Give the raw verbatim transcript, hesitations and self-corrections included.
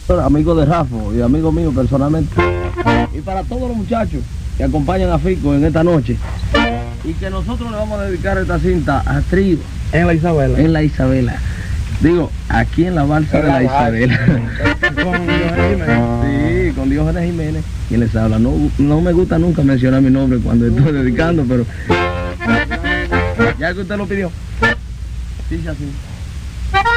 amigo de Rafa y amigo mío personalmente, y para todos los muchachos que acompañan a Fico en esta noche, y que nosotros le vamos a dedicar esta cinta a Trío En la Isabela. en la Isabela. Digo, aquí en la balsa de la Isabela. Con Diógenes Jiménez. Sí, con Diógenes Jiménez, quien les habla. No, no me gusta nunca mencionar mi nombre cuando estoy dedicando, pero ya que usted lo pidió, dice así.